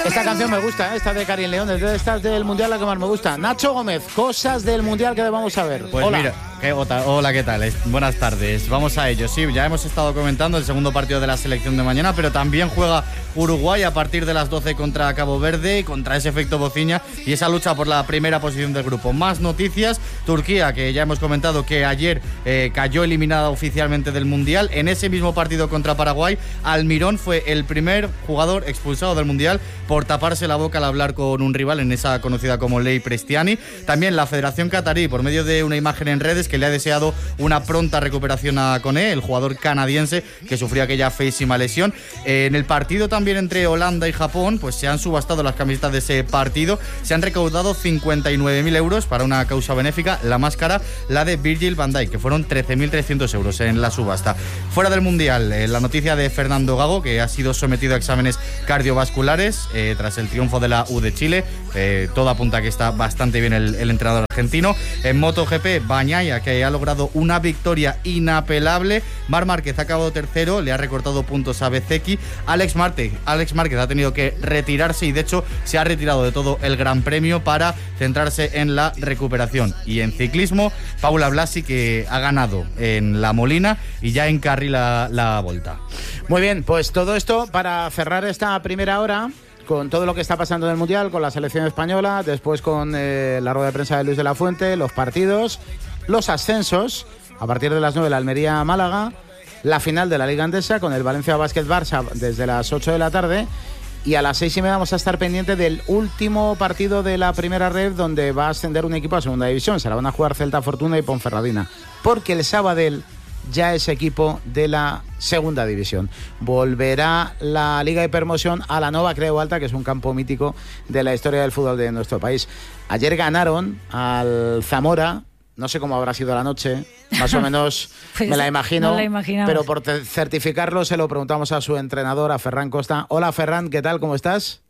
Esta canción me gusta, esta de Karin León, desde esta del Mundial la que más me gusta. Nacho Gómez, cosas del Mundial que debamos saber. Pues hola. Mira, hola, ¿qué tal? Buenas tardes, vamos a ello. Sí, ya hemos estado comentando el segundo partido de la selección de mañana, pero también juega Uruguay a partir de las 12 contra Cabo Verde, contra ese efecto bociña y esa lucha por la primera posición del grupo. Más noticias, Turquía, que ya hemos comentado que ayer cayó eliminada oficialmente del Mundial. En ese mismo partido contra Paraguay, Almirón fue el primer jugador expulsado del Mundial por taparse la boca al hablar con un rival en esa conocida como Ley Prestiani. También la Federación Catarí, por medio de una imagen en redes, que le ha deseado una pronta recuperación a Koné, el jugador canadiense que sufrió aquella feísima lesión. En el partido también entre Holanda y Japón, pues se han subastado las camisetas de ese partido. Se han recaudado 59.000 euros para una causa benéfica. La más cara, la de Virgil van Dijk, que fueron 13.300 euros en la subasta. Fuera del Mundial, la noticia de Fernando Gago, que ha sido sometido a exámenes cardiovasculares tras el triunfo de la U de Chile. Todo apunta a que está bastante bien el entrenador argentino. En MotoGP, Bagnaia, que ha logrado una victoria inapelable. Marc Márquez ha acabado tercero, le ha recortado puntos a Bezzecchi. Alex Márquez ha tenido que retirarse y de hecho se ha retirado de todo el Gran Premio para centrarse en la recuperación. Y en ciclismo, Paula Blasi, que ha ganado en La Molina y ya encarrila la Volta. Muy bien, pues todo esto para cerrar esta primera hora con todo lo que está pasando en el Mundial, con la selección española, después con la rueda de prensa de Luis de la Fuente, los partidos, los ascensos, a partir de las 9 la Almería-Málaga, la final de la Liga Endesa con el Valencia Basket Barça desde las 8 de la tarde y a las 6:30 vamos a estar pendiente del último partido de la primera red donde va a ascender un equipo a segunda división. Se la van a jugar Celta Fortuna y Ponferradina, porque el Sabadell ya es equipo de la segunda división. Volverá la Liga de Promoción a la Nova Creu Alta, que es un campo mítico de la historia del fútbol de nuestro país. Ayer ganaron al Zamora. No sé cómo habrá sido la noche, más o menos pues me la imagino, no pero por certificarlo se lo preguntamos a su entrenador, a Ferran Costa. Hola Ferran, ¿qué tal? ¿Cómo estás?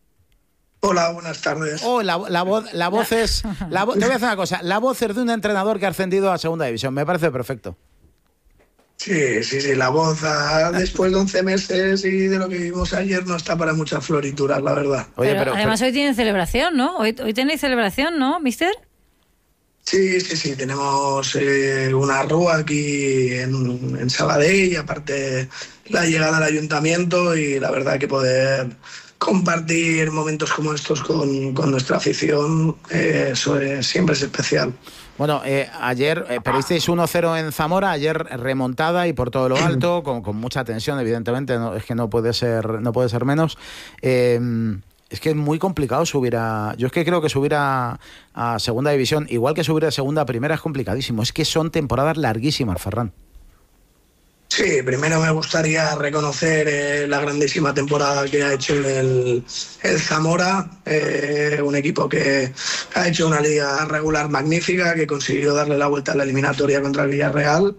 Hola, buenas tardes. Oh, la voz es... te voy a decir una cosa, la voz es de un entrenador que ha ascendido a segunda división, me parece perfecto. Sí, la voz después de 11 meses y de lo que vimos ayer no está para muchas florituras, la verdad. Oye, pero además hoy tienen celebración, ¿no? Hoy tenéis celebración, ¿no, mister? Sí, tenemos una rúa aquí en Sabadell y aparte la llegada al ayuntamiento y la verdad que poder compartir momentos como estos con nuestra afición, eso siempre es especial. Bueno, ayer perdisteis 1-0 en Zamora, ayer remontada y por todo lo alto, con mucha tensión, evidentemente, es que no puede ser menos. Es que es muy complicado subir a... Yo es que creo que subir a segunda división, igual que subir a segunda a primera, es complicadísimo. Es que son temporadas larguísimas, Ferran. Sí, primero me gustaría reconocer la grandísima temporada que ha hecho el Zamora, un equipo que ha hecho una liga regular magnífica, que consiguió darle la vuelta a la eliminatoria contra el Villarreal.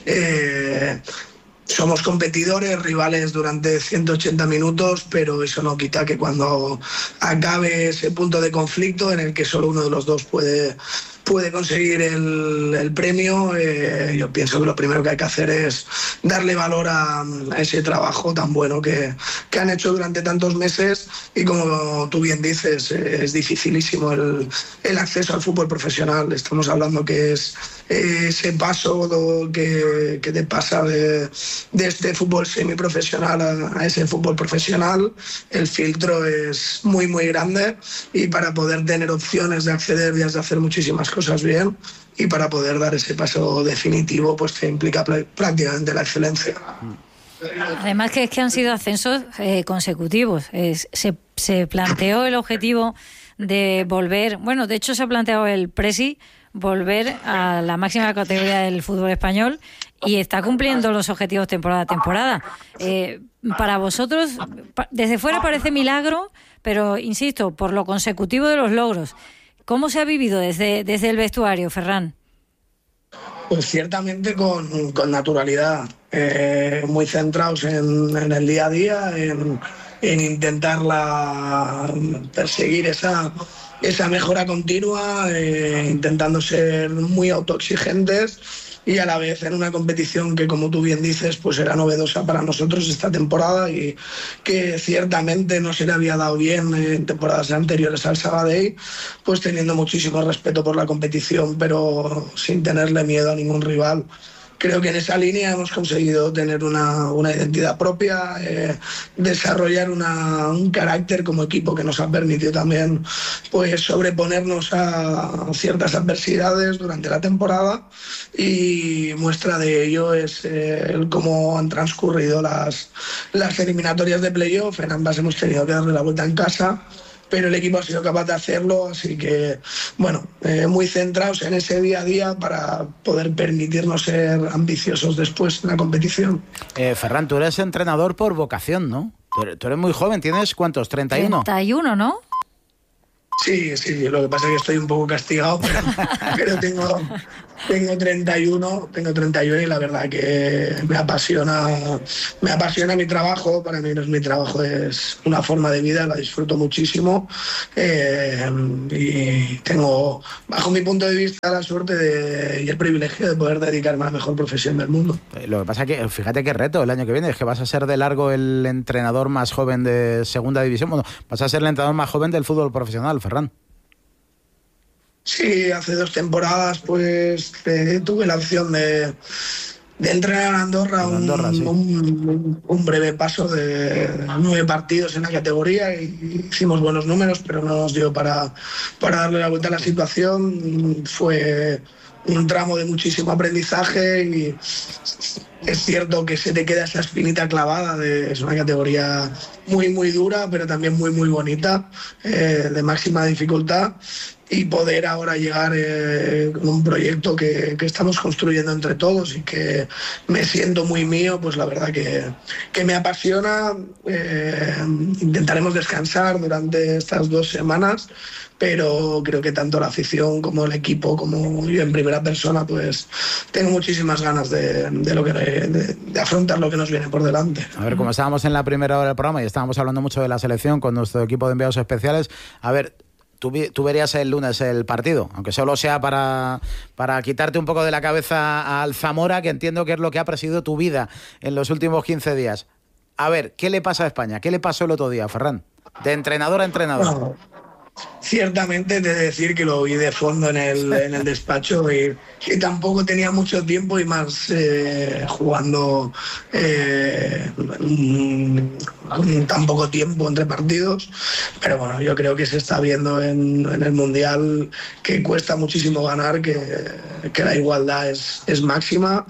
Somos competidores, rivales durante 180 minutos, pero eso no quita que cuando acabe ese punto de conflicto en el que solo uno de los dos puede conseguir el premio, yo pienso que lo primero que hay que hacer es darle valor a ese trabajo tan bueno que han hecho durante tantos meses y como tú bien dices, es dificilísimo el acceso al fútbol profesional. Estamos hablando que es ese paso que te pasa de este fútbol semiprofesional a ese fútbol profesional. El filtro es muy muy grande y para poder tener opciones de acceder y de hacer muchísimas cosas bien y para poder dar ese paso definitivo pues que implica prácticamente la excelencia. Además que es que han sido ascensos consecutivos. Se planteó el objetivo de volver, bueno, de hecho se ha planteado el Presi volver a la máxima categoría del fútbol español y está cumpliendo los objetivos temporada a temporada. Para vosotros, desde fuera parece milagro, pero insisto, por lo consecutivo de los logros. ¿Cómo se ha vivido desde el vestuario, Ferran? Pues ciertamente con naturalidad, muy centrados en el día a día, en intentar perseguir esa mejora continua, intentando ser muy autoexigentes y a la vez en una competición que, como tú bien dices, pues era novedosa para nosotros esta temporada y que ciertamente no se le había dado bien en temporadas anteriores al Sabadell, pues teniendo muchísimo respeto por la competición, pero sin tenerle miedo a ningún rival. Creo que en esa línea hemos conseguido tener una identidad propia, desarrollar un carácter como equipo que nos ha permitido también pues sobreponernos a ciertas adversidades durante la temporada, y muestra de ello es cómo han transcurrido las eliminatorias de playoff. En ambas hemos tenido que darle la vuelta en casa, pero el equipo ha sido capaz de hacerlo, así que, bueno, muy centrados en ese día a día para poder permitirnos ser ambiciosos después en la competición. Ferran, tú eres entrenador por vocación, ¿no? Tú eres muy joven, ¿tienes cuántos? ¿31? 31, ¿no? Sí, lo que pasa es que estoy un poco castigado, pero tengo 31 y la verdad que me apasiona mi trabajo. Para mí no es mi trabajo, es una forma de vida, la disfruto muchísimo, y tengo, bajo mi punto de vista, la suerte y el privilegio de poder dedicarme a la mejor profesión del mundo. Lo que pasa es que, fíjate qué reto el año que viene, es que vas a ser de largo el entrenador más joven de segunda división. Bueno, vas a ser el entrenador más joven del fútbol profesional, Ferran. Sí, hace 2 temporadas pues tuve la opción de entrenar a Andorra, un breve paso de 9 partidos en la categoría, y hicimos buenos números, pero no nos dio para darle la vuelta a la situación. Fue un tramo de muchísimo aprendizaje y es cierto que se te queda esa espinita clavada. Es una categoría muy, muy dura, pero también muy, muy bonita, de máxima dificultad. Y poder ahora llegar con un proyecto que estamos construyendo entre todos y que me siento muy mío, pues la verdad que me apasiona. Intentaremos descansar durante estas 2 semanas, pero creo que tanto la afición como el equipo, como yo en primera persona, pues tengo muchísimas ganas de afrontar lo que nos viene por delante. A ver, como estábamos en la primera hora del programa y estábamos hablando mucho de la selección con nuestro equipo de enviados especiales, a ver, tú verías el lunes el partido, aunque solo sea para quitarte un poco de la cabeza al Zamora, que entiendo que es lo que ha presidido tu vida en los últimos 15 días. A ver, ¿qué le pasa a España? ¿Qué le pasó el otro día, Ferran? De entrenador a entrenador. Bueno, ciertamente de decir que lo vi de fondo en el despacho y tampoco tenía mucho tiempo, y más jugando tan poco tiempo entre partidos. Pero bueno, yo creo que se está viendo en el Mundial que cuesta muchísimo ganar, que la igualdad es máxima,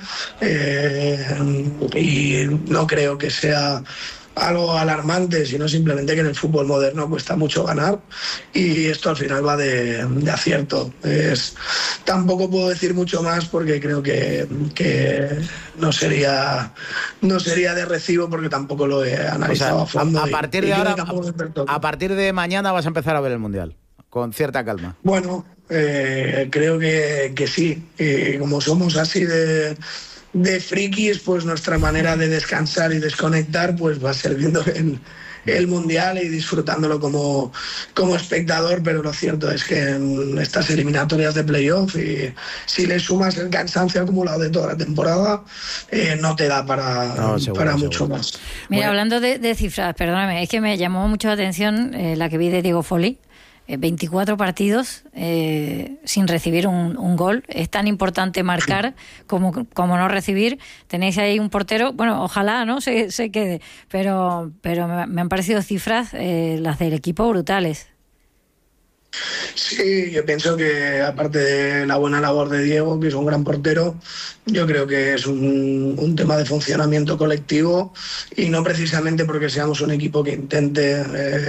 y no creo que sea algo alarmante, sino simplemente que en el fútbol moderno cuesta mucho ganar, y esto al final va de acierto. Tampoco puedo decir mucho más porque creo que no sería de recibo, porque tampoco lo he analizado a fondo. A partir de mañana vas a empezar a ver el Mundial con cierta calma. Bueno, creo que sí. Como somos así de frikis, pues nuestra manera de descansar y desconectar pues va a ser viendo el Mundial y disfrutándolo como espectador. Pero lo cierto es que en estas eliminatorias de playoff, y si le sumas el cansancio acumulado de toda la temporada, no te da para mucho más. Mira, hablando de cifras, perdóname, es que me llamó mucho la atención la que vi de Diego Foley. 24 partidos sin recibir un gol. Es tan importante marcar como no recibir. Tenéis ahí un portero, bueno, ojalá no se quede, pero me han parecido cifras las del equipo brutales. Sí, yo pienso que aparte de la buena labor de Diego, que es un gran portero, yo creo que es un tema de funcionamiento colectivo, y no precisamente porque seamos un equipo que intente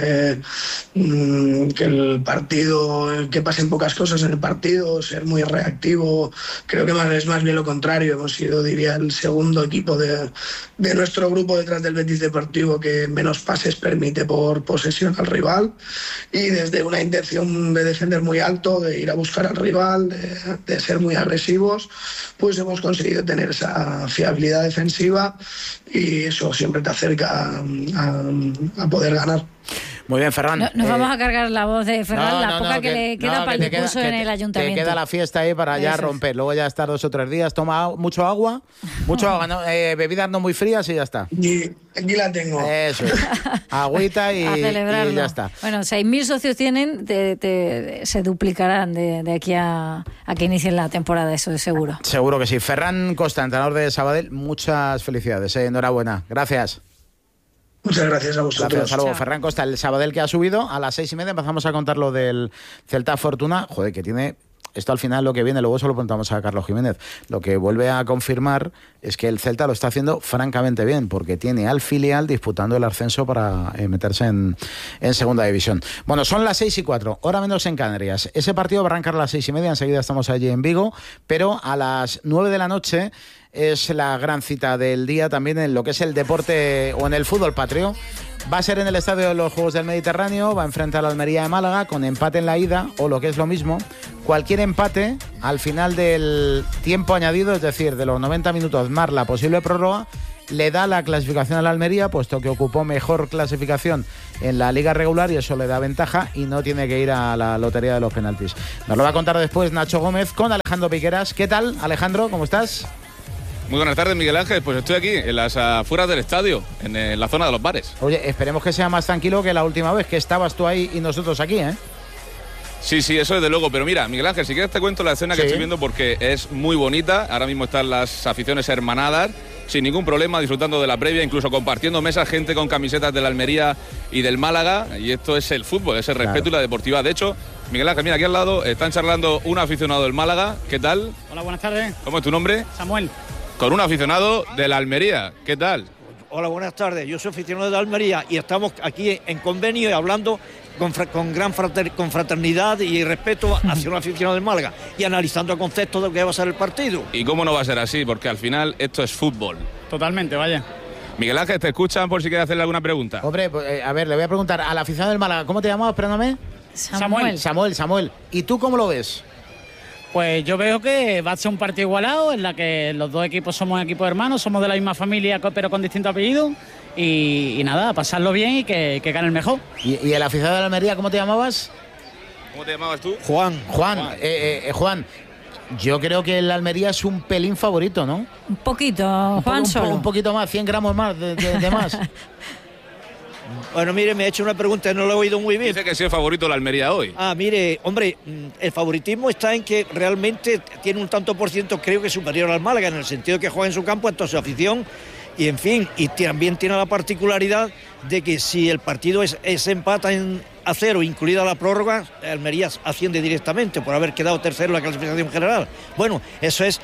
que el partido, que pasen pocas cosas en el partido, ser muy reactivo. Creo que es más bien lo contrario. Hemos sido, diría, el segundo equipo de nuestro grupo detrás del Betis Deportivo que menos pases permite por posesión al rival, y desde una intención de defender muy alto, de ir a buscar al rival, de ser muy agresivos, pues hemos conseguido tener esa fiabilidad defensiva, y eso siempre te acerca a poder ganar. Muy bien, Ferran. Nos vamos a cargar la voz de Ferran, la poca que le queda para el discurso en el ayuntamiento. Te queda la fiesta ahí para ya romper. Luego ya estar 2 o 3 días. Toma mucho agua, ¿no? Bebidas no muy frías y ya está. Y aquí la tengo. Eso. Agüita y ya está. Bueno, 6.000 socios tienen, se duplicarán de aquí a que inicien la temporada, eso es seguro. Seguro que sí. Ferran Costa, entrenador de Sabadell, muchas felicidades. Enhorabuena. Gracias. Muchas gracias a vosotros. Gracias, hasta luego. Ferran Costa, el Sabadell que ha subido a las 6:30. Empezamos a contar lo del Celta Fortuna. Joder, que tiene... Esto al final lo que viene, luego se lo preguntamos a Carlos Jiménez. Lo que vuelve a confirmar es que el Celta lo está haciendo francamente bien, porque tiene al filial disputando el ascenso para meterse en segunda división. Bueno, son las 6:04, hora menos en Canarias. Ese partido va a arrancar a las 6:30, enseguida estamos allí en Vigo, pero a las 9 de la noche es la gran cita del día también en lo que es el deporte o en el fútbol patrio. Va a ser en el Estadio de los Juegos del Mediterráneo, va a enfrentar a la Almería de Málaga con empate en la ida, o lo que es lo mismo, cualquier empate al final del tiempo añadido, es decir, de los 90 minutos más la posible prórroga, le da la clasificación a la Almería, puesto que ocupó mejor clasificación en la liga regular y eso le da ventaja y no tiene que ir a la lotería de los penaltis. Nos lo va a contar después Nacho Gómez con Alejandro Piqueras. ¿Qué tal, Alejandro? ¿Cómo estás? Muy buenas tardes, Miguel Ángel. Pues estoy aquí, en las afueras del estadio, en la zona de los bares. Oye, esperemos que sea más tranquilo que la última vez, que estabas tú ahí y nosotros aquí, ¿eh? Sí, eso desde luego. Pero mira, Miguel Ángel, si quieres te cuento la escena que estoy viendo porque es muy bonita. Ahora mismo están las aficiones hermanadas, sin ningún problema, disfrutando de la previa, incluso compartiendo mesas, gente con camisetas de la Almería y del Málaga. Y esto es el fútbol, es el respeto y la deportividad. De hecho, Miguel Ángel, mira, aquí al lado están charlando un aficionado del Málaga. ¿Qué tal? Hola, buenas tardes. ¿Cómo es tu nombre? Samuel. Con un aficionado de la Almería. ¿Qué tal? Hola, buenas tardes. Yo soy aficionado de la Almería y estamos aquí en convenio y hablando con gran fraternidad y respeto hacia un aficionado del Málaga y analizando el concepto de lo que va a ser el partido. ¿Y cómo no va a ser así? Porque al final esto es fútbol. Totalmente, vaya. Miguel Ángel, ¿te escuchan por si quieres hacerle alguna pregunta? Hombre, pues, a ver, le voy a preguntar al aficionado del Málaga. ¿Cómo te llamabas? Perdóname. Samuel. ¿Y tú cómo lo ves? Pues yo veo que va a ser un partido igualado, en la que los dos equipos somos equipos hermanos, somos de la misma familia, pero con distintos apellidos. Y nada, pasarlo bien y que gane el mejor. ¿Y el aficionado de la Almería, cómo te llamabas? ¿Cómo te llamabas tú? Juan, yo creo que el Almería es un pelín favorito, ¿no? Un poquito, Juan, solo. Un poquito más, 100 gramos más de más. Bueno, mire, me ha hecho una pregunta y no lo he oído muy bien. Dice que sí es favorito la Almería hoy. Mire, hombre, el favoritismo está en que realmente tiene un tanto por ciento, creo que superior al Málaga, en el sentido de que juega en su campo, en toda su afición. Y en fin, y también tiene la particularidad de que si el partido es empata a 0, incluida la prórroga, Almería asciende directamente por haber quedado tercero en la clasificación general. Bueno, eso es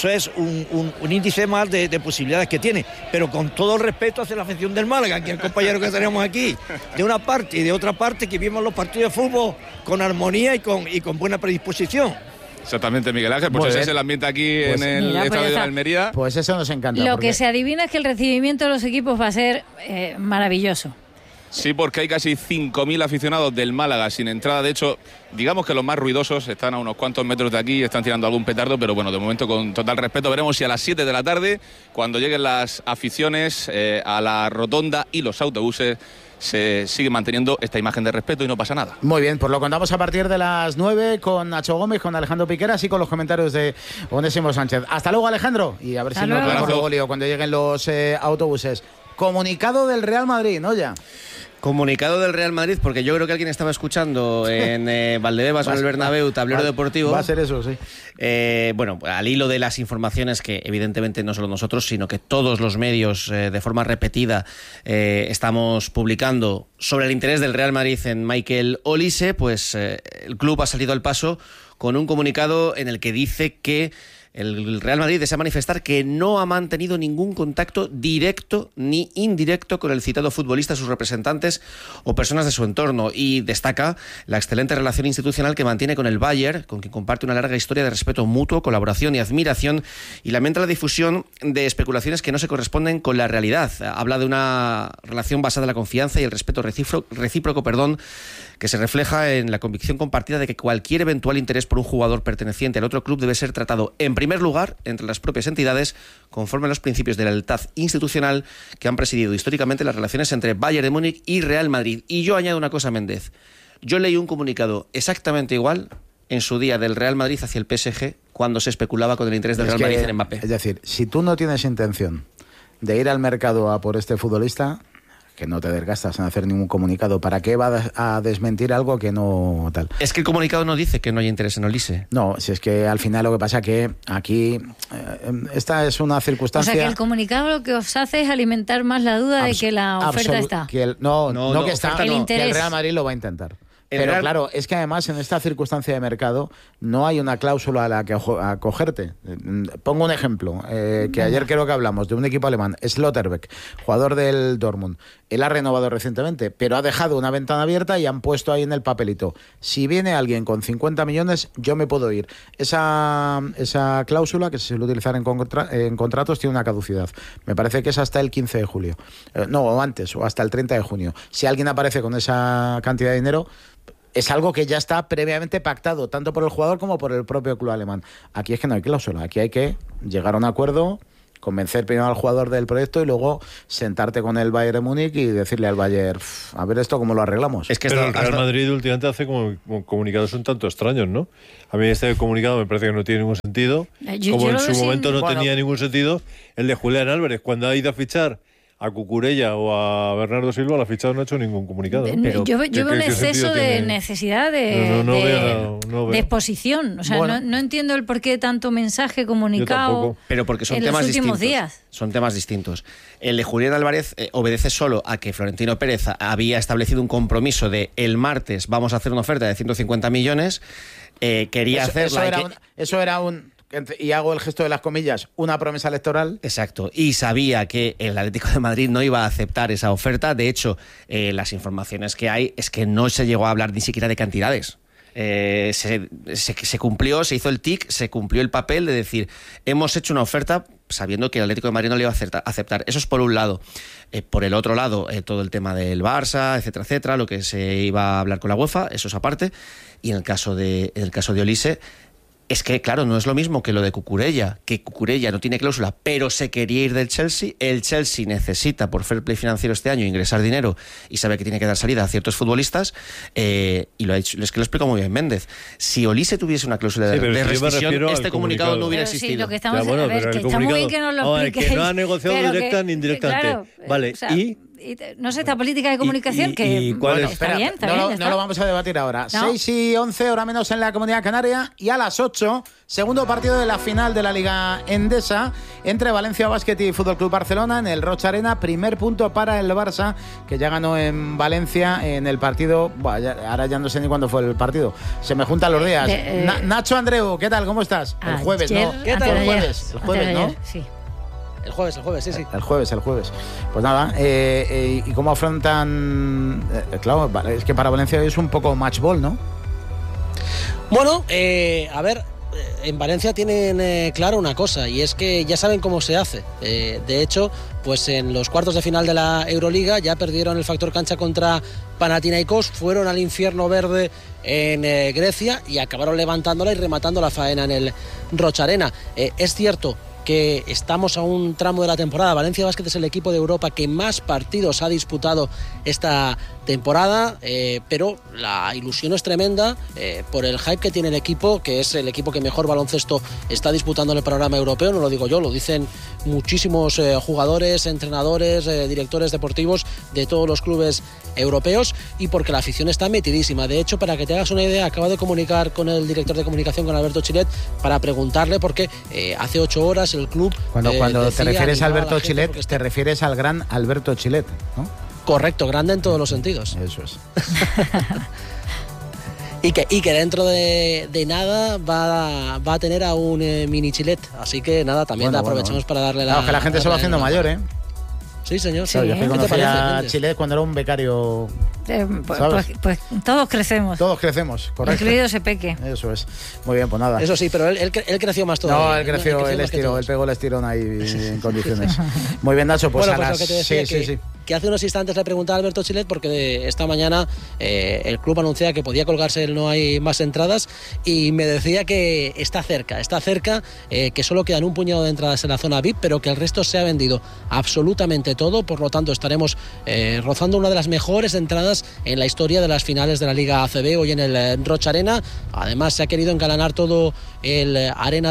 un índice más de posibilidades que tiene, pero con todo el respeto hacia la afición del Málaga, que el compañero que tenemos aquí, de una parte y de otra parte, que vimos los partidos de fútbol con armonía y con buena predisposición. Exactamente, Miguel Ángel, pues ese es el ambiente aquí en el estadio de la Almería. Pues eso nos encanta. Lo que se adivina es que el recibimiento de los equipos va a ser maravilloso. Sí, porque hay casi 5.000 aficionados del Málaga sin entrada. De hecho, digamos que los más ruidosos están a unos cuantos metros de aquí, están tirando algún petardo, pero bueno, de momento con total respeto. Veremos si a las 7 de la tarde, cuando lleguen las aficiones a la rotonda y los autobuses, se sigue manteniendo esta imagen de respeto y no pasa nada. Muy bien, pues lo contamos a partir de las 9 con Nacho Gómez, con Alejandro Piqueras y con los comentarios de Onésimo Sánchez. Hasta luego, Alejandro, y a ver si nos vemos luego lío cuando lleguen los autobuses. Comunicado del Real Madrid, ¿no? Ya. Comunicado del Real Madrid, porque yo creo que alguien estaba escuchando en Valdebebas o en el Bernabéu, tablero deportivo. Va a ser eso, sí. Bueno, al hilo de las informaciones que evidentemente no solo nosotros, sino que todos los medios de forma repetida estamos publicando sobre el interés del Real Madrid en Michael Olise, pues el club ha salido al paso con un comunicado en el que dice que el Real Madrid desea manifestar que no ha mantenido ningún contacto directo ni indirecto con el citado futbolista, sus representantes o personas de su entorno, y destaca la excelente relación institucional que mantiene con el Bayern, con quien comparte una larga historia de respeto mutuo, colaboración y admiración, y lamenta la difusión de especulaciones que no se corresponden con la realidad. Habla de una relación basada en la confianza y el respeto recíproco, que se refleja en la convicción compartida de que cualquier eventual interés por un jugador perteneciente al otro club debe ser tratado en primer primer lugar entre las propias entidades, conforme a los principios de la lealtad institucional que han presidido históricamente las relaciones entre Bayern de Múnich y Real Madrid. Y yo añado una cosa, Méndez. Yo leí un comunicado exactamente igual en su día del Real Madrid hacia el PSG cuando se especulaba con el interés del Real Madrid en Mbappé. Es decir, si tú no tienes intención de ir al mercado a por este futbolista, que no te desgastas en hacer ningún comunicado. ¿Para qué va a desmentir algo que no tal? Es que el comunicado no dice que no hay interés en Olise. No, si es que al final lo que pasa que aquí esta es una circunstancia... O sea, que el comunicado lo que os hace es alimentar más la duda de que la oferta está. Que el Real Madrid lo va a intentar. Pero claro, es que además en esta circunstancia de mercado no hay una cláusula a la que acogerte. Pongo un ejemplo, que ayer creo que hablamos de un equipo alemán, Slotterbeck, jugador del Dortmund. Él ha renovado recientemente, pero ha dejado una ventana abierta y han puesto ahí en el papelito: si viene alguien con 50 millones, yo me puedo ir. Esa cláusula, que se suele utilizar en contratos, tiene una caducidad. Me parece que es hasta el 15 de julio. O antes, o hasta el 30 de junio. Si alguien aparece con esa cantidad de dinero, es algo que ya está previamente pactado, tanto por el jugador como por el propio club alemán. Aquí es que no hay cláusula, aquí hay que llegar a un acuerdo, convencer primero al jugador del proyecto y luego sentarte con el Bayern de Múnich y decirle al Bayern: a ver esto cómo lo arreglamos. Es que el Real Madrid últimamente hace como comunicados un tanto extraños, ¿no? A mí este comunicado me parece que no tiene ningún sentido, como en su momento no tenía ningún sentido el de Julián Álvarez, cuando ha ido a fichar a Cucurella o a Bernardo Silva, la fichado no ha hecho ningún comunicado. Pero yo veo un exceso de necesidad de exposición. O sea, no entiendo el porqué de tanto mensaje comunicado. Pero porque son en temas los últimos distintos. días. Son temas distintos. El de Julián Álvarez obedece solo a que Florentino Pérez había establecido un compromiso de el martes vamos a hacer una oferta de 150 millones. Quería hacerla. Eso era un... Y hago el gesto de las comillas, una promesa electoral. Exacto, y sabía que el Atlético de Madrid no iba a aceptar esa oferta. De hecho, las informaciones que hay es que no se llegó a hablar ni siquiera de cantidades. Se cumplió, se hizo el tic, se cumplió el papel de decir: hemos hecho una oferta sabiendo que el Atlético de Madrid no le iba a aceptar. Eso es por un lado. Por el otro lado, todo el tema del Barça, etcétera, etcétera, lo que se iba a hablar con la UEFA, eso es aparte. Y en el caso de Olise, es que, claro, no es lo mismo que lo de Cucurella, que Cucurella no tiene cláusula, pero se quería ir del Chelsea. El Chelsea necesita, por fair play financiero este año, ingresar dinero y sabe que tiene que dar salida a ciertos futbolistas. Y lo ha hecho, es que lo explico muy bien Méndez. Si Olise tuviese una cláusula de rescisión, este comunicado no hubiera existido. Sí, lo que estamos a ver, que está muy bien que nos lo expliquéis. Que no ha negociado directa ni indirectamente. Claro, vale, o sea, no sé, esta política de comunicación está bien. No lo vamos a debatir ahora. 6:11, hora menos en la Comunidad Canaria, y a las 8, segundo partido de la final de la Liga Endesa entre Valencia Basket y Fútbol Club Barcelona en el Rocha Arena. Primer punto para el Barça, que ya ganó en Valencia en el partido. Ahora ya no sé ni cuándo fue el partido. Se me juntan los días. Nacho Andreu, ¿qué tal? ¿Cómo estás? El jueves, ¿no? ¿Qué tal? El jueves, ¿no? Sí. El jueves, sí. El jueves. Pues nada, ¿y cómo afrontan? Claro, es que para Valencia es un poco match ball, ¿no? Bueno, a ver, en Valencia tienen claro una cosa, y es que ya saben cómo se hace. De hecho, pues en los cuartos de final de la Euroliga ya perdieron el factor cancha contra Panathinaikos, fueron al infierno verde en Grecia y acabaron levantándola y rematando la faena en el Rocha Arena. Es cierto que estamos a un tramo de la temporada. Valencia Basket es el equipo de Europa que más partidos ha disputado esta temporada, pero la ilusión es tremenda por el hype que tiene el equipo, que es el equipo que mejor baloncesto está disputando en el panorama europeo. No lo digo yo, lo dicen muchísimos jugadores, entrenadores, directores deportivos de todos los clubes europeos, y porque la afición está metidísima. De hecho, para que te hagas una idea, acabo de comunicar con el director de comunicación, con Alberto Chilet, para preguntarle por qué hace 8 horas el club... Cuando te refieres a Alberto Chilet, te refieres al gran Alberto Chilet, ¿no? Correcto, grande en todos los sentidos. Eso es. y que dentro de nada va a tener a un mini Chilet. Así que nada, también aprovechamos para darle la... Claro, que la gente se va haciendo mayor, ¿eh? Sí, señor. Sí, yo conocí a Chilet cuando era un becario. Pues todos crecemos. Todos crecemos, correcto. Incluido ese peque. Eso es. Muy bien, pues nada. Eso sí, pero él creció más todavía. No, él creció, él pegó el estirón ahí en condiciones. Muy bien, Nacho, pues bueno, a pues las... lo que te decía, sí. que hace unos instantes le preguntaba a Alberto Chilet porque esta mañana el club anunciaba que podía colgarse el No Hay Más Entradas y me decía que está cerca, que solo quedan un puñado de entradas en la zona VIP, pero que el resto se ha vendido absolutamente todo, por lo tanto estaremos rozando una de las mejores entradas en la historia de las finales de la Liga ACB hoy en el Rocha Arena. Además se ha querido engalanar todo el arena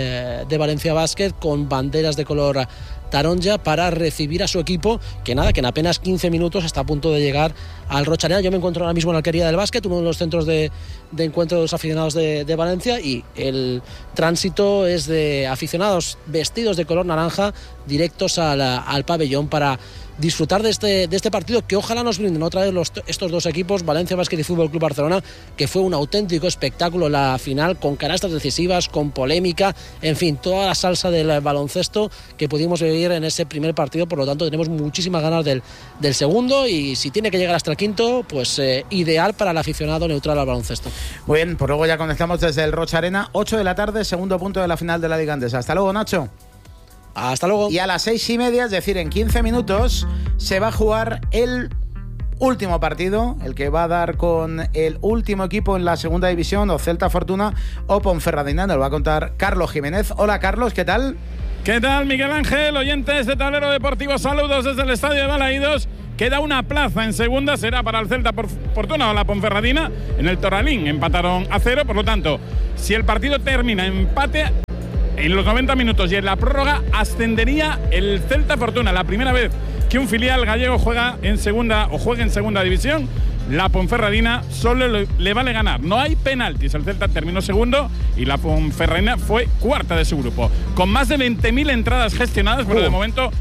de Valencia Basket con banderas de color taronja para recibir a su equipo, que en apenas 15 minutos está a punto de llegar al Rocha Arena. Yo me encuentro ahora mismo en la Alquería del Básquet, uno de los centros de encuentro de los aficionados de Valencia, y el tránsito es de aficionados vestidos de color naranja directos al pabellón para disfrutar de este partido, que ojalá nos brinden otra vez estos dos equipos, Valencia Basket y Fútbol Club Barcelona, que fue un auténtico espectáculo la final, con canastas decisivas, con polémica, en fin, toda la salsa del baloncesto que pudimos vivir en ese primer partido. Por lo tanto tenemos muchísimas ganas del segundo, y si tiene que llegar hasta el quinto, pues ideal para el aficionado neutral al baloncesto. Muy bien, pues luego ya conectamos desde el Rocha Arena, 8 de la tarde, segundo punto de la final de la Liga Andesa. Hasta luego, Nacho. Hasta luego. Y a las 6:30, es decir, en 15 minutos, se va a jugar el último partido, el que va a dar con el último equipo en la segunda división, o Celta Fortuna o Ponferradina. Nos lo va a contar Carlos Jiménez. Hola, Carlos, ¿qué tal? ¿Qué tal, Miguel Ángel? Oyentes de Tablero Deportivo, saludos desde el estadio de Balaídos. Queda una plaza en segunda, será para el Celta Fortuna o la Ponferradina. En el Toralín empataron a 0, por lo tanto, si el partido termina empate en los 90 minutos y en la prórroga, ascendería el Celta Fortuna. La primera vez que un filial gallego juega en segunda división. La Ponferradina solo le vale ganar. No hay penaltis. El Celta terminó segundo y la Ponferradina fue cuarta de su grupo. Con más de 20.000 entradas gestionadas, pero de momento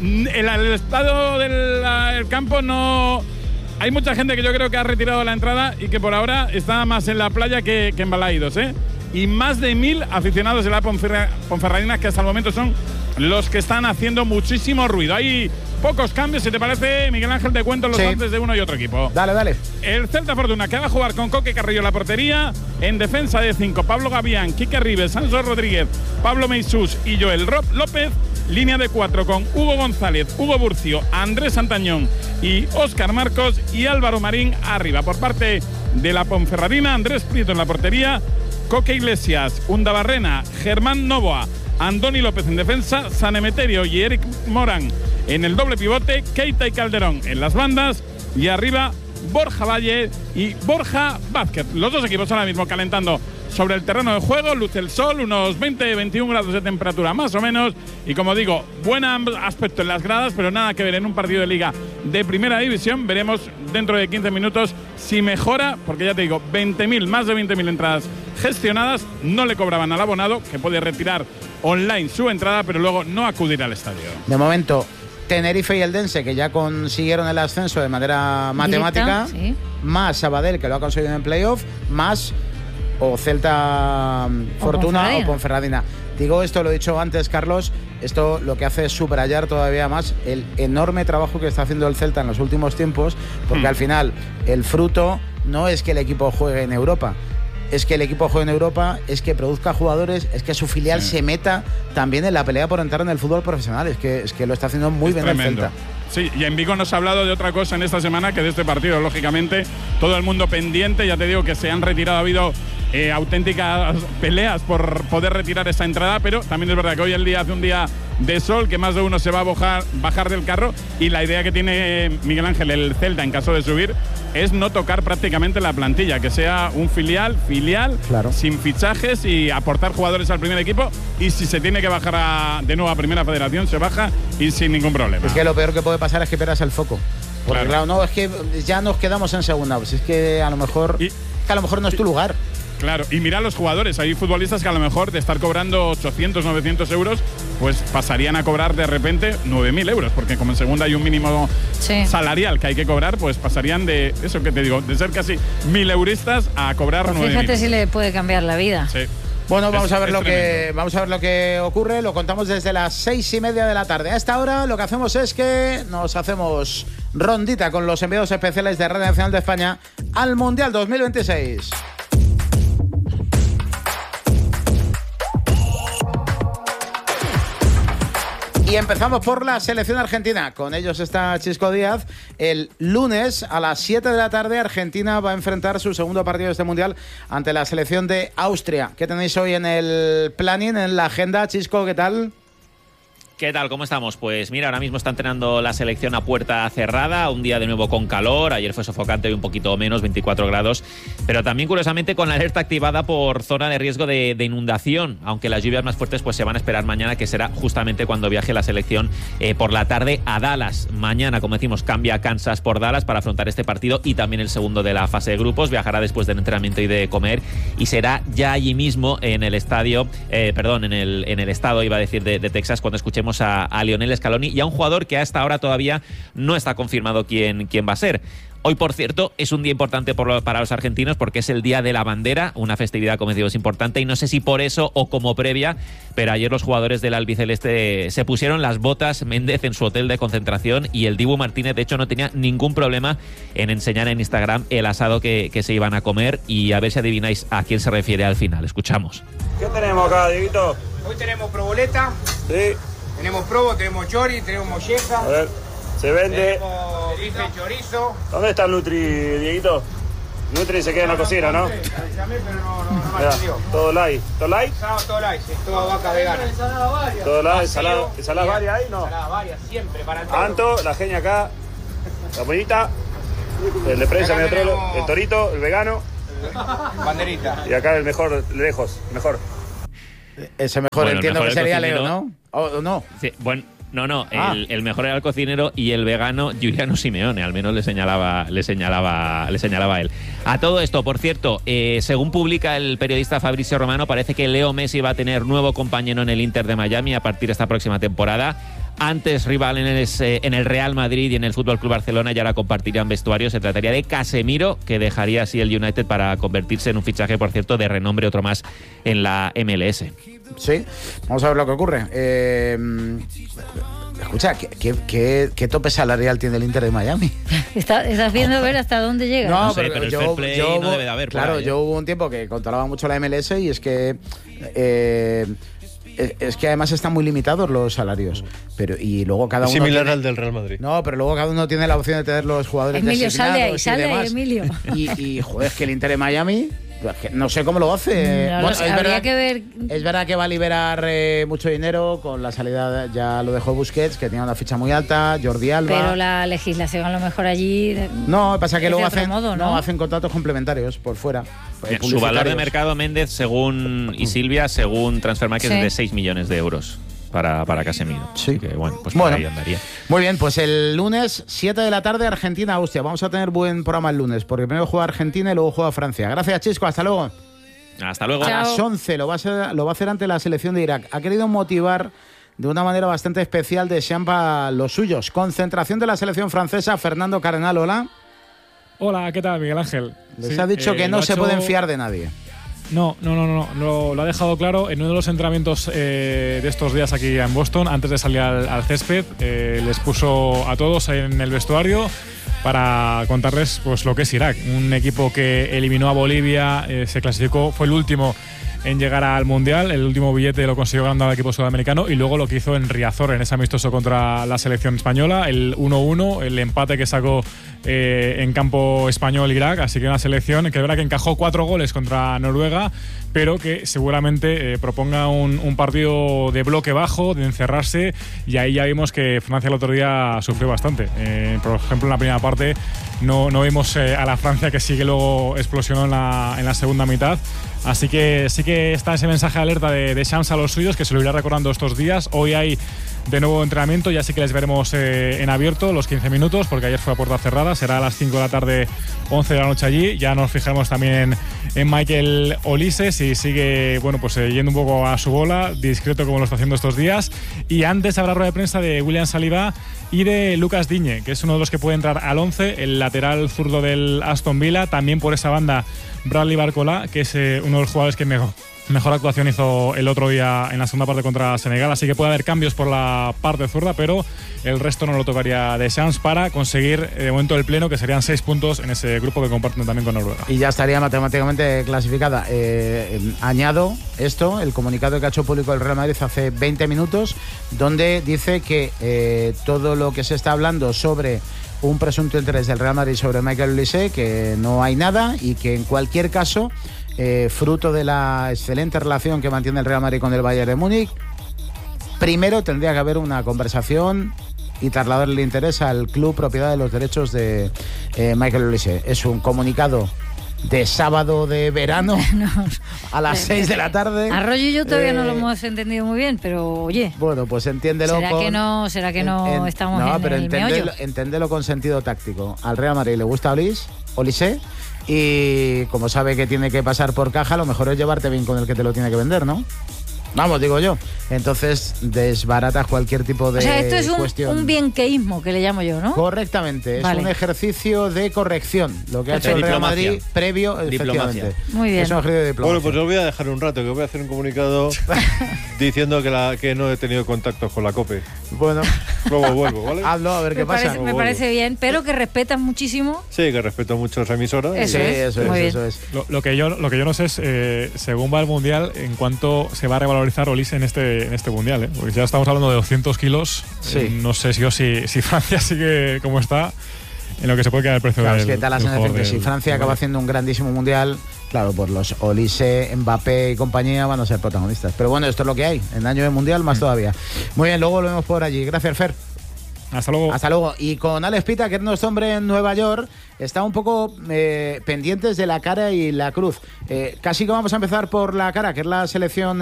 el estado del campo no... Hay mucha gente que yo creo que ha retirado la entrada y que por ahora está más en la playa que en Balaídos, y más de 1.000 aficionados de la Ponferradina, que hasta el momento son los que están haciendo muchísimo ruido. Hay pocos cambios, si te parece, Miguel Ángel, te cuento los once de uno y otro equipo. Dale. El Celta Fortuna, que va a jugar con Coque Carrillo en la portería, en defensa de 5, Pablo Gavián, Quique Ribes, Sanso Rodríguez, Pablo Meisús y Joel López. Línea de 4 con Hugo González, Hugo Burcio, Andrés Santañón y Óscar Marcos, y Álvaro Marín arriba. Por parte de la Ponferradina, Andrés Prieto en la portería, Coque Iglesias, Undabarrena, Germán Novoa, Andoni López en defensa, San Emeterio y Eric Morán en el doble pivote, Keita y Calderón en las bandas, y arriba Borja Valle y Borja Vázquez. Los dos equipos ahora mismo calentando sobre el terreno de juego, luce el sol, unos 20-21 grados de temperatura más o menos, y como digo, buen aspecto en las gradas, pero nada que ver en un partido de liga de primera división. Veremos dentro de 15 minutos si mejora, porque ya te digo, más de 20.000 entradas gestionadas. No le cobraban al abonado, que puede retirar online su entrada, pero luego no acudir al estadio. De momento, Tenerife y Eldense, que ya consiguieron el ascenso de manera matemática, más Sabadell, que lo ha conseguido en playoff, más o Celta Fortuna o Ponferradina. Digo esto, lo he dicho antes, Carlos, esto lo que hace es subrayar todavía más el enorme trabajo que está haciendo el Celta en los últimos tiempos, porque al final el fruto no es que el equipo juegue en Europa, es que el equipo juegue en Europa, es que produzca jugadores, es que su filial se meta también en la pelea por entrar en el fútbol profesional. Es que lo está haciendo muy bien el Celta. Sí, y en Vigo nos ha hablado de otra cosa en esta semana que de este partido, lógicamente, todo el mundo pendiente. Ya te digo que se han retirado, ha habido auténticas peleas por poder retirar esa entrada, pero también es verdad que hoy el día hace un día de sol, que más de uno se va a bajar del carro, y la idea que tiene Miguel Ángel, el Celta, en caso de subir, es no tocar prácticamente la plantilla, que sea un filial, claro, sin fichajes, y aportar jugadores al primer equipo, y si se tiene que bajar de nuevo a Primera Federación, se baja y sin ningún problema. Es que lo peor que puede pasar es que pierdas el foco. Porque claro, no, es que ya nos quedamos en segunda, pues es que a lo mejor no es tu lugar. Claro, y mira a los jugadores, hay futbolistas que a lo mejor de estar cobrando 800, 900 euros, pues pasarían a cobrar de repente 9.000 euros, porque como en segunda hay un mínimo salarial que hay que cobrar, pues pasarían de, eso que te digo, de ser casi 1.000 euristas a cobrar 9.000. Fíjate si le puede cambiar la vida. Sí. Bueno, vamos a ver lo que ocurre. Lo contamos desde las 6:30 de la tarde. A esta hora lo que hacemos es que nos hacemos rondita con los enviados especiales de Radio Nacional de España al Mundial 2026. Y empezamos por la selección argentina. Con ellos está Chisco Díaz. El lunes a las 7 de la tarde Argentina va a enfrentar su segundo partido de este Mundial ante la selección de Austria. ¿Qué tenéis hoy en el planning, en la agenda? Chisco, ¿qué tal? ¿Qué tal? ¿Cómo estamos? Pues mira, ahora mismo está entrenando la selección a puerta cerrada, un día de nuevo con calor, ayer fue sofocante, hoy un poquito menos, 24 grados, pero también curiosamente con la alerta activada por zona de riesgo de inundación, aunque las lluvias más fuertes pues se van a esperar mañana, que será justamente cuando viaje la selección por la tarde a Dallas. Mañana, como decimos, cambia Kansas por Dallas para afrontar este partido y también el segundo de la fase de grupos, viajará después del entrenamiento y de comer y será ya allí mismo en el estadio, en el estado, iba a decir, de Texas, cuando escuchemos a Lionel Scaloni y a un jugador que hasta ahora todavía no está confirmado quién va a ser. Hoy, por cierto, es un día importante para los argentinos porque es el Día de la Bandera, una festividad, como decimos, importante, y no sé si por eso o como previa, pero ayer los jugadores del albiceleste se pusieron las botas Méndez en su hotel de concentración y el Dibu Martínez, de hecho, no tenía ningún problema en enseñar en Instagram el asado que se iban a comer, y a ver si adivináis a quién se refiere al final. Escuchamos. ¿Qué tenemos acá, Dieguito? Hoy tenemos proboleta. Sí. Tenemos probo, tenemos chori, tenemos molleja. A ver, se vende. Tenemos bife chorizo. ¿Dónde está el Nutri, Dieguito? Nutri se queda en la cocina, ¿no? Llamé, pero no me Mira, atendió. todo light. ¿Todo light? Todo light, sí, toda vaca vegana. Todo light, ensaladas varias ahí, ¿no? Ensaladas varias, siempre, para el todo. Anto, la genia acá, la pollita, el de prensa, el torito, el vegano. Banderita. Y acá el mejor, lejos, mejor. Ese mejor, bueno, entiendo mejor que sería cocinero, Leo, ¿no? ¿O no? Sí, bueno, no. El mejor era el cocinero y el vegano Giuliano Simeone, al menos le señalaba a él. A todo esto, por cierto, según publica el periodista Fabrizio Romano, parece que Leo Messi va a tener nuevo compañero en el Inter de Miami a partir de esta próxima temporada. Antes rival en el Real Madrid y en el Fútbol Club Barcelona, y ahora compartirían vestuario. Se trataría de Casemiro, que dejaría así el United para convertirse en un fichaje, por cierto, de renombre, otro más en la MLS. Sí, vamos a ver lo que ocurre. Escucha, ¿qué tope salarial tiene el Inter de Miami? ¿Estás viendo a ver hasta dónde llega? No, sé, pero el fair play no debe de haber. Claro, ahí, yo hubo un tiempo que controlaba mucho la MLS y es que además están muy limitados los salarios. Y luego cada uno similar al del Real Madrid. No, pero luego cada uno tiene la opción de tener los jugadores Emilio, designados. sal de ahí, Emilio. Y joder, es que el Inter de Miami, no sé cómo lo hace. Es verdad que va a liberar mucho dinero con la salida, ya lo dejó Busquets, que tenía una ficha muy alta, Jordi Alba. Pero la legislación a lo mejor allí. No, pasa que luego hacen contratos complementarios por fuera. Su valor de mercado, Méndez, según Transfermarkt, es de 6 millones de euros para Casemiro. Sí. Que, bueno, pues por ahí andaría. Muy bien, pues el lunes, 7 de la tarde, Argentina-Austria. Vamos a tener buen programa el lunes, porque primero juega Argentina y luego juega Francia. Gracias, Chisco. Hasta luego. Hasta luego. A las 11 lo va a hacer ante la selección de Irak. Ha querido motivar de una manera bastante especial Deschamps a los suyos. Concentración de la selección francesa. Fernando Cardenal, hola. Hola, ¿qué tal, Miguel Ángel? Les ha dicho que no se pueden fiar de nadie. No, lo ha dejado claro en uno de los entrenamientos de estos días aquí en Boston, antes de salir al césped. Les puso a todos en el vestuario para contarles pues lo que es Irak, un equipo que eliminó a Bolivia, se clasificó, fue el último en llegar al Mundial, el último billete lo consiguió ganando al equipo sudamericano, y luego lo que hizo en Riazor, en ese amistoso contra la selección española, el 1-1, el empate que sacó en campo español Irak. Así que una selección que es verdad que encajó 4 goles contra Noruega, pero que seguramente proponga un partido de bloque bajo, de encerrarse, y ahí ya vimos que Francia el otro día sufrió bastante. Por ejemplo, en la primera parte no vimos a la Francia que sí que luego explosionó en la segunda mitad. Así que sí que está ese mensaje de alerta de Deschamps a los suyos, que se lo irá recordando estos días. Hoy hay de nuevo entrenamiento, ya sí que les veremos en abierto los 15 minutos, porque ayer fue a puerta cerrada. Será a las 5 de la tarde, 11 de la noche allí. Ya nos fijaremos también en Michael Olise, si sigue yendo un poco a su bola, discreto como lo está haciendo estos días. Y antes habrá rueda de prensa de William Saliba y de Lucas Digne, que es uno de los que puede entrar al 11, el lateral zurdo del Aston Villa. También por esa banda Bradley Barcola, que es uno de los jugadores que Mejor actuación hizo el otro día en la segunda parte contra Senegal, así que puede haber cambios por la parte zurda, pero el resto no lo tocaría Deschamps para conseguir de momento el pleno, que serían 6 puntos en ese grupo que comparten también con Noruega. Y ya estaría matemáticamente clasificada. Añado esto, el comunicado que ha hecho público el Real Madrid hace 20 minutos, donde dice que todo lo que se está hablando sobre un presunto interés del Real Madrid sobre Michael Olise, que no hay nada y que en cualquier caso, fruto de la excelente relación que mantiene el Real Madrid con el Bayern de Múnich, primero tendría que haber una conversación y trasladar el interés al club propiedad de los derechos de Michael Olise. Es un comunicado de sábado de verano a las 6 de la tarde. Arroyo y yo todavía no lo hemos entendido muy bien, pero oye. Bueno, pues entiéndelo. ¿Será que no estamos en el meollo? Enténdelo con sentido táctico. Al Real Madrid le gusta Olise, y como sabe que tiene que pasar por caja, lo mejor es llevarte bien con el que te lo tiene que vender, ¿no? Vamos, digo yo. Entonces desbaratas cualquier tipo de cuestión. O sea, esto es un bienqueísmo, que le llamo yo, ¿no? Correctamente. Vale. Es un ejercicio de corrección. Lo que ha hecho el Real Madrid previo, efectivamente. Muy bien. Es un ejercicio de diplomacia. Bueno, pues os voy a dejar un rato, que voy a hacer un comunicado diciendo que no he tenido contactos con la COPE. Bueno. Luego vuelvo, ¿vale? Hazlo, a ver qué pasa. Me parece bien, pero que respetas muchísimo. Sí, que respeto mucho esa emisora. Eso es. Lo que yo no sé es, según va el Mundial, en cuánto se va a revalorizar Olise en este Mundial, porque ya estamos hablando de 200 kilos. Sí. No sé si Francia sigue como está, en lo que se puede quedar el precio claro, del, es que da la sensación que si Francia acaba haciendo un grandísimo Mundial, claro, pues los Olise, Mbappé y compañía van a ser protagonistas. Pero bueno, esto es lo que hay. En año de Mundial más todavía. Muy bien, luego lo vemos por allí. Gracias, Fer. Hasta luego. Hasta luego. Y con Alex Pita, que es nuestro hombre en Nueva York, está un poco pendientes de la cara y la cruz. Casi que vamos a empezar por la cara, que es la selección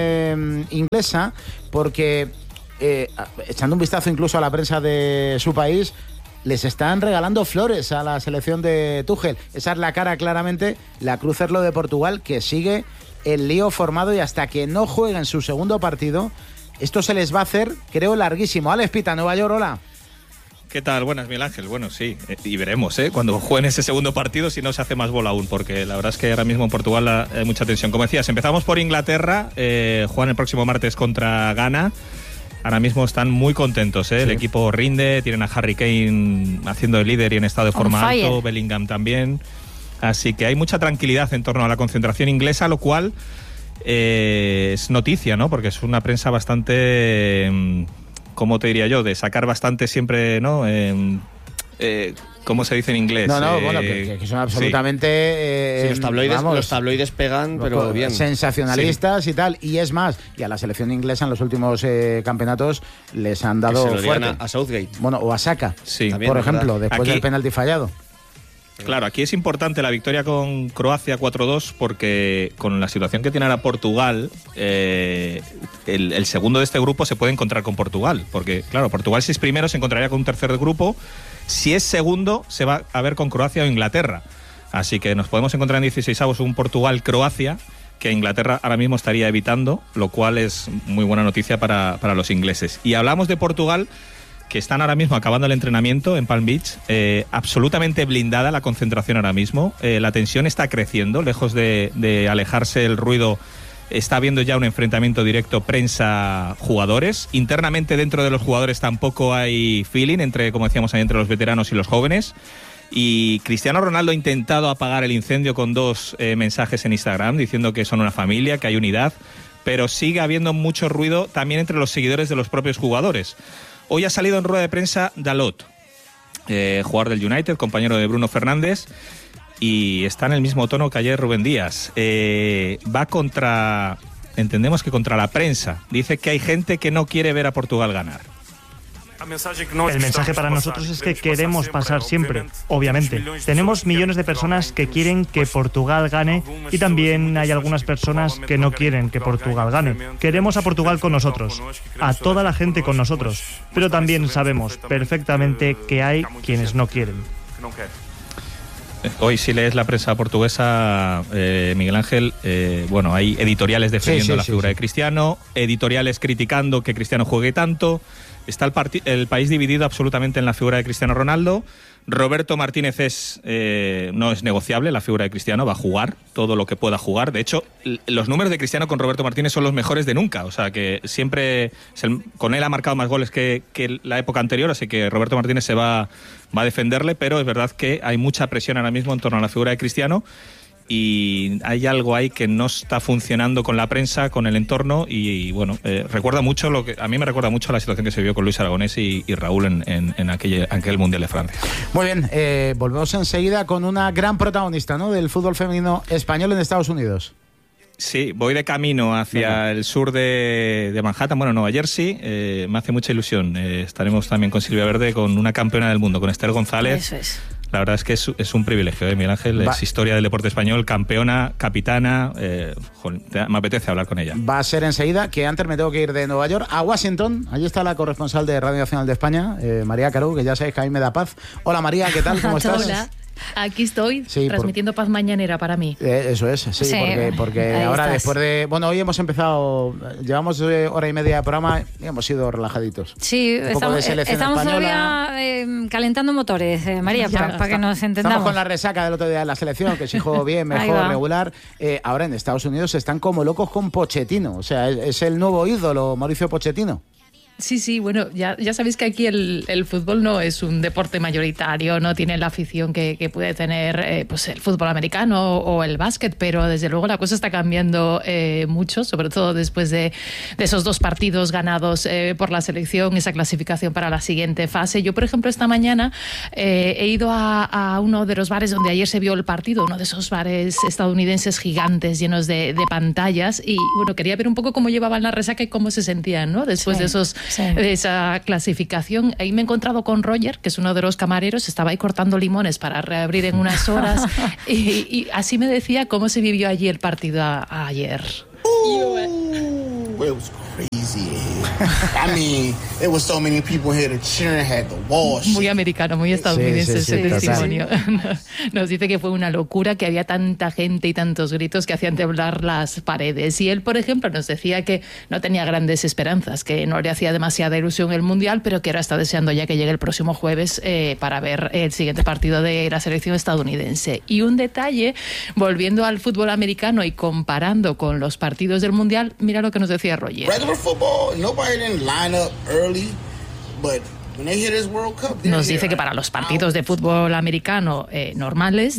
inglesa, porque echando un vistazo incluso a la prensa de su país, les están regalando flores a la selección de Tuchel. Esa es la cara claramente. La cruz es lo de Portugal, que sigue el lío formado, y hasta que no jueguen su segundo partido, esto se les va a hacer, creo, larguísimo. Alex Pita, Nueva York, hola. ¿Qué tal? Buenas, Miguel Ángel. Bueno, sí, y veremos, cuando jueguen ese segundo partido, si no se hace más bola aún, porque la verdad es que ahora mismo en Portugal hay mucha tensión. Como decías, empezamos por Inglaterra, juegan el próximo martes contra Ghana. Ahora mismo están muy contentos, sí. El equipo rinde, tienen a Harry Kane haciendo el líder y en estado de forma alto, Bellingham también. Así que hay mucha tranquilidad en torno a la concentración inglesa, lo cual es noticia, ¿no? Porque es una prensa bastante, ¿cómo te diría yo? De sacar bastante siempre, ¿no? ¿Cómo se dice en inglés? Bueno, que son absolutamente... Sí, los tabloides pegan, pero bien. Sensacionalistas, sí. Y tal. Y es más, y a la selección inglesa en los últimos campeonatos les han dado que se lo fuerte. A Southgate. Bueno, o a Saka, sí, por ejemplo, después del penalti fallado. Claro, aquí es importante la victoria con Croacia 4-2, porque con la situación que tiene ahora Portugal, el segundo de este grupo se puede encontrar con Portugal, porque claro, Portugal si es primero se encontraría con un tercer grupo, si es segundo se va a ver con Croacia o Inglaterra, así que nos podemos encontrar en 16avos un Portugal-Croacia que Inglaterra ahora mismo estaría evitando, lo cual es muy buena noticia para los ingleses. Y hablamos de Portugal, que están ahora mismo acabando el entrenamiento en Palm Beach, absolutamente blindada la concentración ahora mismo, la tensión está creciendo, lejos de alejarse el ruido, está habiendo ya un enfrentamiento directo prensa-jugadores, internamente dentro de los jugadores tampoco hay feeling, como decíamos ahí, entre los veteranos y los jóvenes, y Cristiano Ronaldo ha intentado apagar el incendio con 2 mensajes en Instagram, diciendo que son una familia, que hay unidad, pero sigue habiendo mucho ruido también entre los seguidores de los propios jugadores. Hoy ha salido en rueda de prensa Dalot, jugador del United, compañero de Bruno Fernández, y está en el mismo tono que ayer Rubén Díaz. Entendemos que contra la prensa. Dice que hay gente que no quiere ver a Portugal ganar. El mensaje para nosotros es que queremos pasar siempre, obviamente. Tenemos millones de personas que quieren que Portugal gane y también hay algunas personas que no quieren que Portugal gane. Queremos a Portugal con nosotros, a toda la gente con nosotros, pero también sabemos perfectamente que hay quienes no quieren. Hoy si lees la prensa portuguesa, Miguel Ángel, hay editoriales defendiendo la figura de Cristiano, editoriales criticando que Cristiano juegue tanto. Está el país dividido absolutamente en la figura de Cristiano Ronaldo, Roberto Martínez no es negociable, la figura de Cristiano, va a jugar todo lo que pueda jugar. De hecho, los números de Cristiano con Roberto Martínez son los mejores de nunca. O sea, que siempre con él ha marcado más goles que la época anterior, así que Roberto Martínez va a defenderle, pero es verdad que hay mucha presión ahora mismo en torno a la figura de Cristiano. Y hay algo ahí que no está funcionando con la prensa, con el entorno y bueno, recuerda mucho a mí me recuerda mucho a la situación que se vio con Luis Aragonés y Raúl en aquel Mundial de Francia. Muy bien, volvemos enseguida con una gran protagonista, ¿no?, del fútbol femenino español en Estados Unidos. Sí, voy de camino hacia el sur de Manhattan, bueno, Nueva Jersey, me hace mucha ilusión. Estaremos también con Silvia Verde, con una campeona del mundo, con Esther González. Eso es. La verdad es que es un privilegio, Miguel Ángel. Es historia del deporte español, campeona, capitana. Me apetece hablar con ella. Va a ser enseguida, que antes me tengo que ir de Nueva York a Washington. Allí está la corresponsal de Radio Nacional de España, María Carú, que ya sabéis que a mí me da paz. Hola María, ¿qué tal? ¿Cómo estás? Hola. Aquí estoy, transmitiendo paz mañanera para mí. Eso es, sí, porque ahora estás. después de... Bueno, hoy hemos empezado, llevamos hora y media de programa y hemos sido relajaditos. Sí, estamos todavía calentando motores, María, para que nos entendamos. Estamos con la resaca del otro día de la selección, que si jugó bien, mejor, regular. Ahora en Estados Unidos están como locos con Pochettino, o sea, es el nuevo ídolo, Mauricio Pochettino. Sí, bueno, ya sabéis que aquí el fútbol no es un deporte mayoritario, no tiene la afición que puede tener pues el fútbol americano o el básquet, pero desde luego la cosa está cambiando mucho, sobre todo después de esos 2 partidos ganados por la selección, esa clasificación para la siguiente fase. Yo, por ejemplo, esta mañana he ido a uno de los bares donde ayer se vio el partido, uno de esos bares estadounidenses gigantes llenos de pantallas, y bueno, quería ver un poco cómo llevaban la resaca y cómo se sentían, ¿no?, después de esa clasificación. Ahí me he encontrado con Roger, que es uno de los camareros, estaba ahí cortando limones para reabrir en unas horas y así me decía cómo se vivió allí el partido ayer. It was crazy. I mean, there was so many people here to cheer and had the walls. Muy americano, muy estadounidense ese testimonio. Nos dice que fue una locura, que había tanta gente y tantos gritos que hacían temblar las paredes. Y él, por ejemplo, nos decía que no tenía grandes esperanzas, que no le hacía demasiada ilusión el Mundial, pero que ahora está deseando ya que llegue el próximo jueves para ver el siguiente partido de la selección estadounidense. Y un detalle, volviendo al fútbol americano y comparando con los partidos del Mundial, mira lo que nos decía Roger. Regular football, nobody didn't line up early, but Nos dice que para los partidos de fútbol americano normales,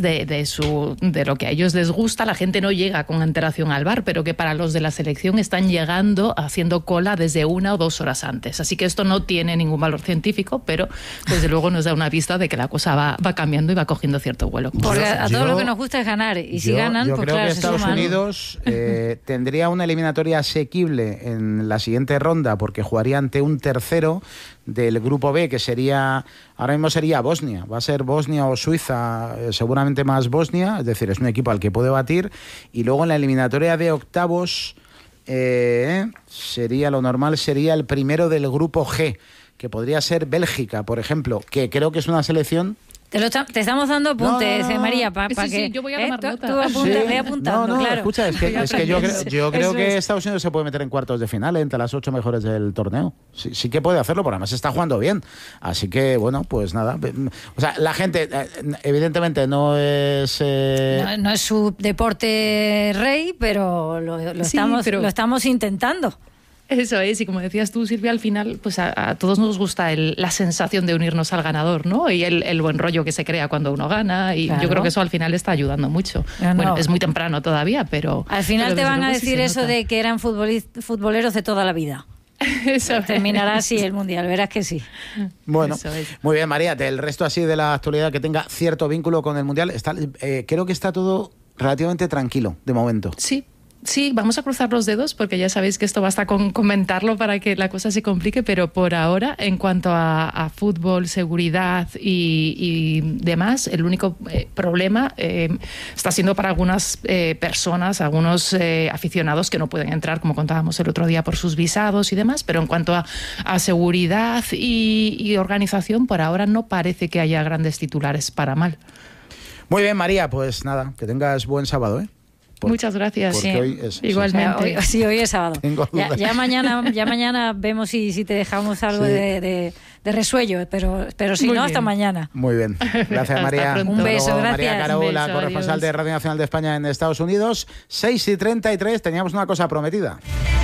de lo que a ellos les gusta, la gente no llega con antelación al bar, pero que para los de la selección están llegando haciendo cola desde 1 o 2 horas antes. Así que esto no tiene ningún valor científico, pero desde luego nos da una pista de que la cosa va cambiando y va cogiendo cierto vuelo. Porque a todo lo que nos gusta es ganar, y si ganan, yo pues creo claro, que Estados Unidos tendría una eliminatoria asequible en la siguiente ronda, porque jugaría ante un tercero del grupo B, que sería, ahora mismo sería Bosnia, va a ser Bosnia o Suiza, seguramente más Bosnia, es decir, es un equipo al que puede batir, y luego en la eliminatoria de octavos sería, lo normal sería el primero del grupo G, que podría ser Bélgica, por ejemplo, que creo que es una selección. Te estamos dando apuntes, María, para que yo voy a tomar nota. tú ve apuntando, claro. Escucha, es que yo creo que Estados Unidos se puede meter en cuartos de final entre las 8 mejores del torneo. Sí que puede hacerlo, porque además está jugando bien. Así que, bueno, pues nada. O sea, la gente, evidentemente, no es... No es su deporte rey, pero lo estamos intentando. Eso es, y como decías tú, Silvia, al final pues a todos nos gusta la sensación de unirnos al ganador, ¿no? Y el buen rollo que se crea cuando uno gana, y claro, yo creo que eso al final está ayudando mucho. No. Bueno, es muy temprano todavía, pero... Al final te van a decir eso de que eran futboleros de toda la vida. Eso terminará así el Mundial, verás que sí. Bueno, muy bien, María, del resto así de la actualidad que tenga cierto vínculo con el Mundial, creo que está todo relativamente tranquilo de momento. Sí, vamos a cruzar los dedos, porque ya sabéis que esto basta con comentarlo para que la cosa se complique, pero por ahora, en cuanto a fútbol, seguridad y demás, el único problema está siendo para algunas personas, algunos aficionados que no pueden entrar, como contábamos el otro día, por sus visados y demás, pero en cuanto a seguridad y organización, por ahora no parece que haya grandes titulares para mal. Muy bien, María, pues nada, que tengas buen sábado, ¿eh? Muchas gracias. Sí. Hoy es, igualmente. Hoy es sábado. Ya mañana vemos si te dejamos algo de resuello, pero si no, hasta mañana. Muy bien. Gracias, María. Un beso, gracias. María Caro, la corresponsal adiós. de Radio Nacional de España en Estados Unidos. 6:33, teníamos una cosa prometida.